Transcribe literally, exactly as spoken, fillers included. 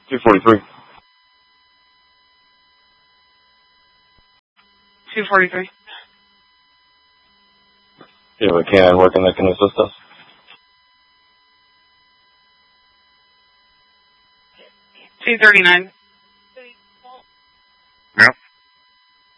two forty-three. two forty-three. Do you have a canine working that can assist us? two thirty-nine.